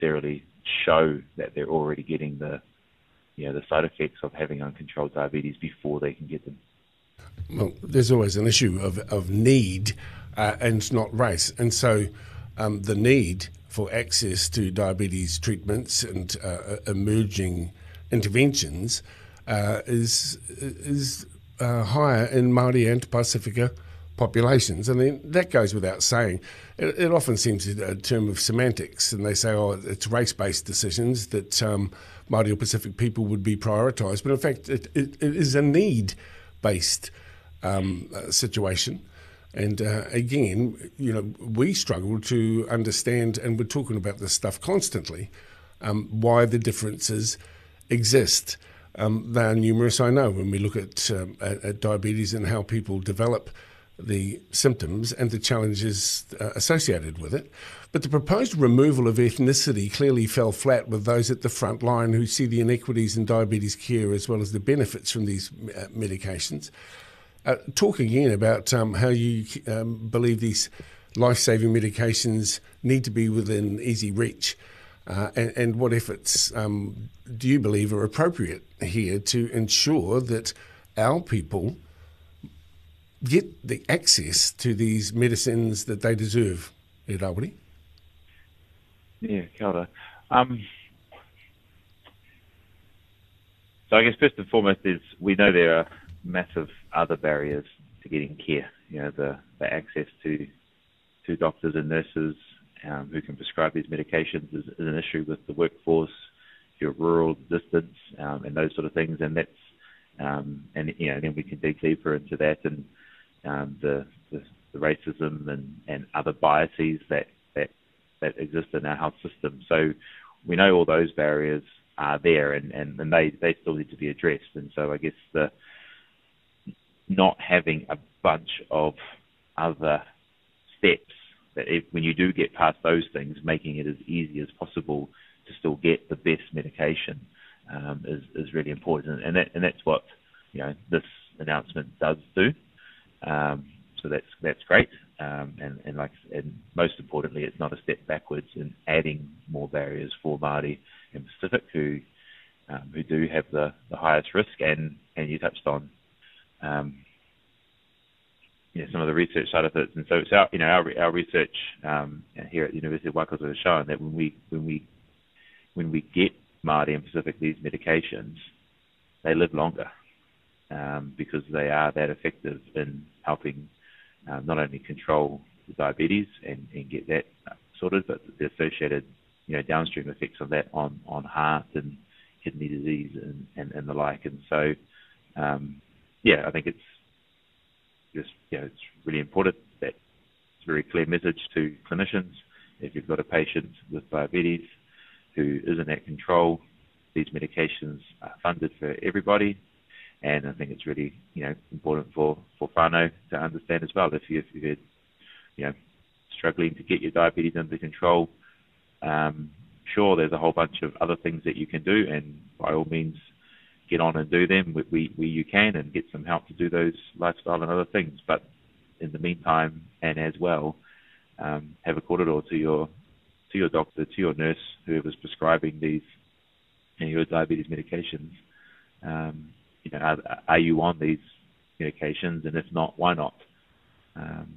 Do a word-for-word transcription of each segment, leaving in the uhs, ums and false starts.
necessarily show that they're already getting the, you know, the side effects of having uncontrolled diabetes before they can get them. Well, there's always an issue of, of need uh, and not race. And so um, the need for access to diabetes treatments and uh, emerging interventions uh, is is uh, higher in Māori and Pacifica populations. I mean, that goes without saying. It, it often seems a term of semantics, and they say, oh, it's race-based decisions that um, Māori or Pacific people would be prioritised. But in fact, it, it, it is a need-based um, uh, situation. And uh, again, you know, we struggle to understand, and we're talking about this stuff constantly, um, why the differences exist. Um, they are numerous, I know, when we look at, um, at, at diabetes and how people develop the symptoms and the challenges uh, associated with it. But the proposed removal of ethnicity clearly fell flat with those at the front line who see the inequities in diabetes care as well as the benefits from these uh, medications. Uh, talk again about um, how you um, believe these life-saving medications need to be within easy reach, uh, and, and what efforts um, do you believe are appropriate here to ensure that our people get the access to these medicines that they deserve, E Rawiri? Yeah, kia ora. Um, so I guess first and foremost is we know there are massive other barriers to getting care. You know, the, the access to to doctors and nurses um, who can prescribe these medications is, is an issue with the workforce, your rural distance, um, and those sort of things. And that's um, and you know, then we can dig deeper into that and um, the, the the racism and, and other biases that, that that exist in our health system. So we know all those barriers are there, and, and, and they, they still need to be addressed. And so I guess the not having a bunch of other steps that if, when you do get past those things, making it as easy as possible to still get the best medication um, is, is really important. And that, and that's what, you know, this announcement does do. Um, so that's, that's great. Um, and, and like, and most importantly, it's not a step backwards in adding more barriers for Māori in Pacific who, um, who do have the, the highest risk. And, and you touched on, Um, you know, some of the research side of it, and so it's our, you know, our, our research um, here at the University of Waikato has shown that when we when we when we get Māori and Pacific these medications, they live longer um, because they are that effective in helping uh, not only control the diabetes and, and get that sorted, but the associated, you know, downstream effects of that on, on heart and kidney disease and, and, and the like. And so, um, yeah, I think it's just, you know, it's really important that it's a very clear message to clinicians. If you've got a patient with diabetes who isn't at control, these medications are funded for everybody. And I think it's really, you know, important for, for whānau to understand as well. If, you, if you're, you know, struggling to get your diabetes under control, um, sure, there's a whole bunch of other things that you can do, and by all means, get on and do them where, where you can and get some help to do those lifestyle and other things. But in the meantime, and as well, um, have a korero to your to your doctor, to your nurse, whoever's prescribing these, you know, your diabetes medications. Um, you know, are, are you on these medications? And if not, why not? Um,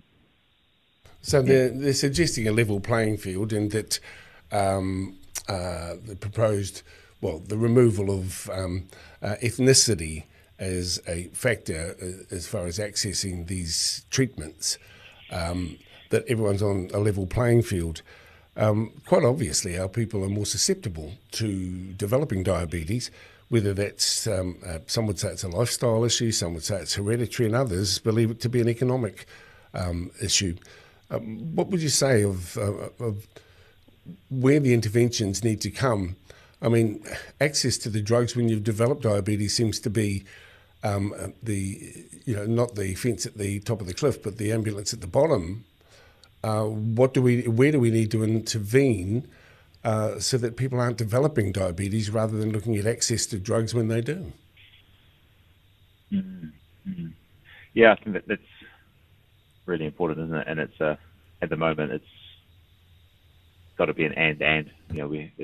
so they're, they're suggesting a level playing field, and that um, uh, the proposed, well, the removal of um, uh, ethnicity as a factor as far as accessing these treatments, um, that everyone's on a level playing field. Um, quite obviously, our people are more susceptible to developing diabetes, whether that's, um, uh, some would say it's a lifestyle issue, some would say it's hereditary, and others believe it to be an economic um, issue. Um, what would you say of, uh, of where the interventions need to come? I mean, access to the drugs when you've developed diabetes seems to be um, the, you know, not the fence at the top of the cliff, but the ambulance at the bottom. Uh, what do we, where do we need to intervene uh, so that people aren't developing diabetes rather than looking at access to drugs when they do? Mm-hmm. Yeah, I think that that's, really important, isn't it? And it's uh, at the moment it's got to be an and and. You know, we